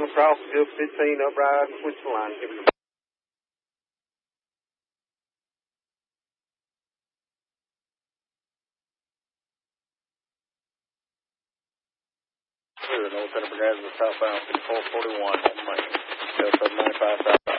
on across, field 15, upright, and switch the line. Give it a North Center Brigade, southbound 5441, Main. 795 south.